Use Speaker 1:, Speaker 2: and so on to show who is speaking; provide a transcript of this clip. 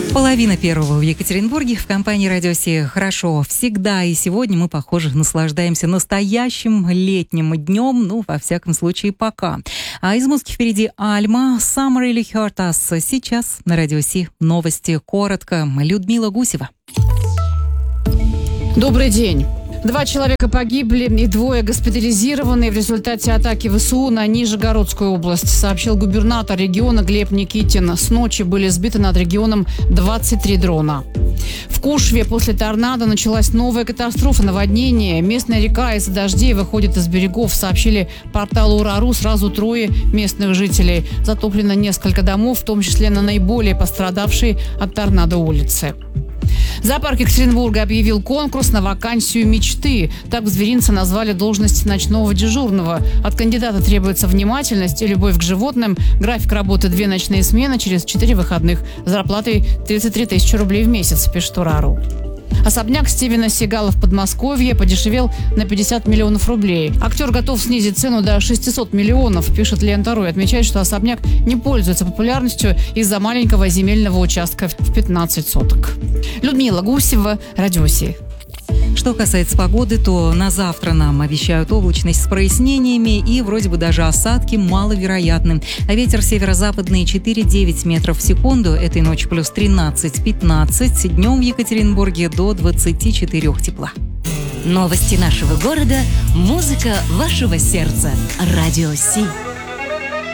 Speaker 1: Половина первого в Екатеринбурге в компании «Радио Си». Хорошо, всегда и сегодня мы, похоже, наслаждаемся настоящим летним днем, во всяком случае, пока. А из музыки впереди Альма, «Summer Really Hurt Us». Сейчас на «Радио Си» новости коротко. Людмила Гусева.
Speaker 2: Добрый день. 2 человека погибли и 2 госпитализированы в результате атаки ВСУ на Нижегородскую область, сообщил губернатор региона Глеб Никитин. С ночи были сбиты над регионом 23 дрона. В Кушве после торнадо началась новая катастрофа — наводнение. Местная река из-за дождей выходит из берегов, сообщили порталу Урару сразу 3 местных жителей. Затоплено несколько домов, в том числе на наиболее пострадавшей от торнадо улице. Зоопарк Екатеринбурга объявил конкурс на вакансию мечты. Так в зверинце назвали должность ночного дежурного. От кандидата требуется внимательность и любовь к животным. График работы 2 ночные смены через 4 выходных. Зарплатой 33 тысячи рублей в месяц, пишет Урару. Особняк Стивена Сигала в Подмосковье подешевел на 50 миллионов рублей. Актер готов снизить цену до 600 миллионов, пишет Лента.ру, и отмечает, что особняк не пользуется популярностью из-за маленького земельного участка в 15 соток. Людмила Гусева, «Радио Си».
Speaker 1: Что касается погоды, то на завтра нам обещают облачность с прояснениями и вроде бы даже осадки маловероятны. А ветер северо-западный 4-9 метров в секунду. Этой ночью плюс 13-15. Днем в Екатеринбурге до 24 тепла.
Speaker 3: Новости нашего города, музыка вашего сердца. «Радио Си».